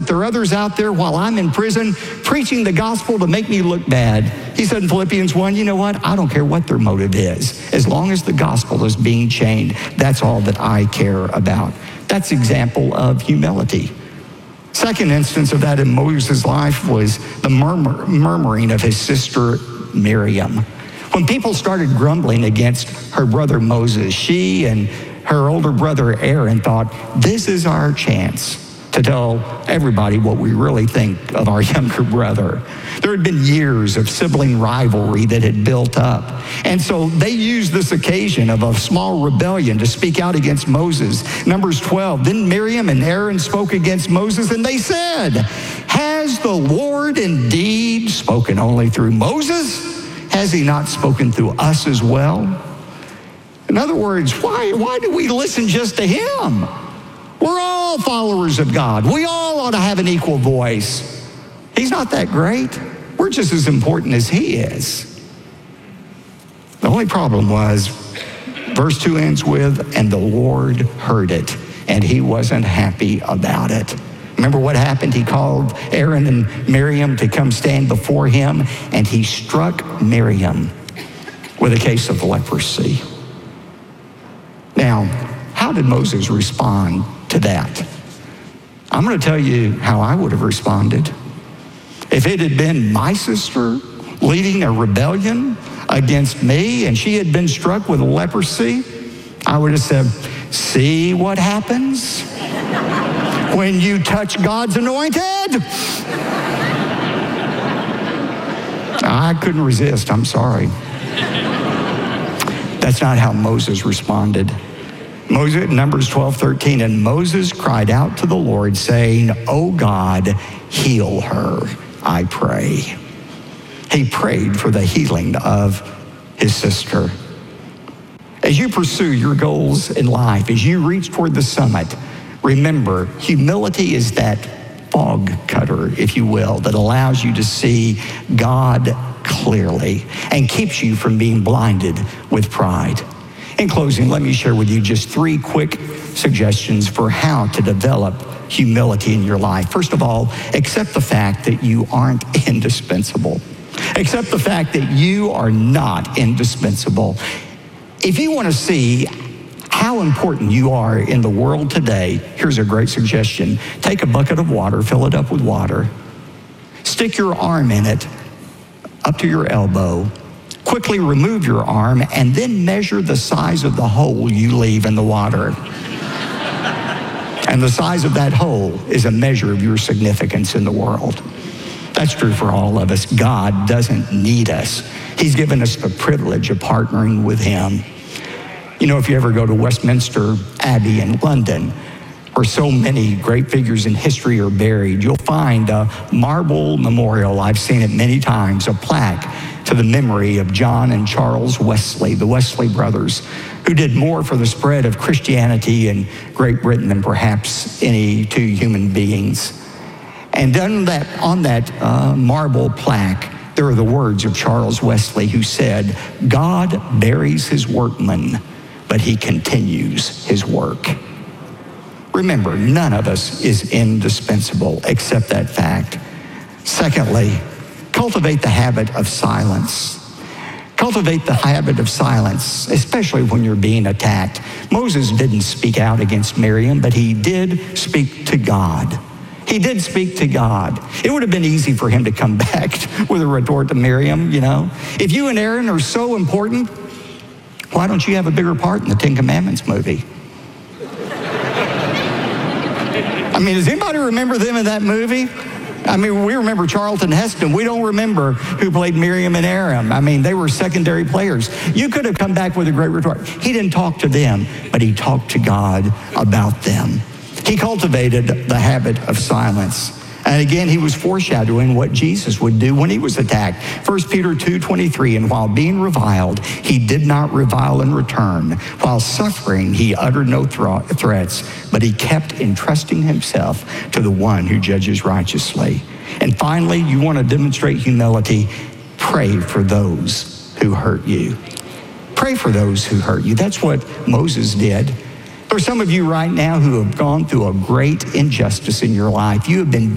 there are others out there while I'm in prison preaching the gospel to make me look bad. He said in Philippians 1, you know what? I don't care what their motive is. As long as the gospel is being chained, that's all that I care about. That's example of humility. Second instance of that in Moses' life was the murmuring of his sister Miriam. When people started grumbling against her brother Moses, she and her older brother Aaron thought, this is our chance to tell everybody what we really think of our younger brother. There had been years of sibling rivalry that had built up. And so they used this occasion of a small rebellion to speak out against Moses. Numbers 12, then Miriam and Aaron spoke against Moses, and they said, has the Lord indeed spoken only through Moses? Has he not spoken through us as well? In other words, why do we listen just to him? We're all followers of God. We all ought to have an equal voice. He's not that great. We're just as important as he is. The only problem was, verse 2 ends with, and the Lord heard it, and he wasn't happy about it. Remember what happened? He called Aaron and Miriam to come stand before him, and he struck Miriam with a case of leprosy. Now, how did Moses respond to that? I'm going to tell you how I would have responded. If it had been my sister leading a rebellion against me and she had been struck with leprosy, I would have said, see what happens when you touch God's anointed? I couldn't resist, I'm sorry. That's not how Moses responded. Moses, Numbers 12:13, and Moses cried out to the Lord, saying, O God, heal her, I pray. He prayed for the healing of his sister. As you pursue your goals in life, as you reach toward the summit, remember, humility is that fog cutter, if you will, that allows you to see God clearly and keeps you from being blinded with pride. In closing, let me share with you just 3 quick suggestions for how to develop humility in your life. First of all, accept the fact that you aren't indispensable. Accept the fact that you are not indispensable. If you want to see how important you are in the world today, here's a great suggestion. Take a bucket of water, fill it up with water, stick your arm in it up to your elbow, quickly remove your arm, and then measure the size of the hole you leave in the water. And the size of that hole is a measure of your significance in the world. That's true for all of us. God doesn't need us. He's given us the privilege of partnering with him. You know, if you ever go to Westminster Abbey in London, where so many great figures in history are buried, you'll find a marble memorial. I've seen it many times, a plaque to the memory of John and Charles Wesley, the Wesley brothers, who did more for the spread of Christianity in Great Britain than perhaps any 2 human beings. And on that marble plaque, there are the words of Charles Wesley, who said, God buries his workmen, but he continues his work. Remember, none of us is indispensable. Accept that fact. Secondly, cultivate the habit of silence. Cultivate the habit of silence, especially when you're being attacked. Moses didn't speak out against Miriam, but he did speak to God. He did speak to God. It would have been easy for him to come back with a retort to Miriam, you know. If you and Aaron are so important, why don't you have a bigger part in the 10 Commandments movie? I mean, does anybody remember them in that movie? I mean, we remember Charlton Heston. We don't remember who played Miriam and Aaron. I mean, they were secondary players. You could have come back with a great retort. He didn't talk to them, but he talked to God about them. He cultivated the habit of silence. And again, he was foreshadowing what Jesus would do when he was attacked. 1 Peter 2:23, and while being reviled, he did not revile in return. While suffering, he uttered no threats, but he kept entrusting himself to the one who judges righteously. And finally, you want to demonstrate humility, pray for those who hurt you. Pray for those who hurt you. That's what Moses did. There are some of you right now who have gone through a great injustice in your life. You have been